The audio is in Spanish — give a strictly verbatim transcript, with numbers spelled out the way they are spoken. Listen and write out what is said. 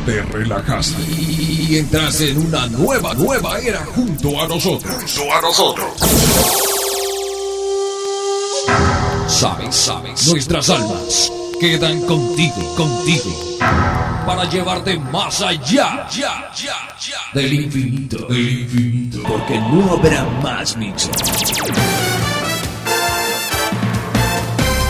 te relajaste y entraste en una nueva, nueva era junto a nosotros. Junto a nosotros. Sabes, sabes, nuestras almas quedan contigo, contigo, para llevarte más allá, ya, ya, ya, del infinito, del infinito, porque no habrá más mixes.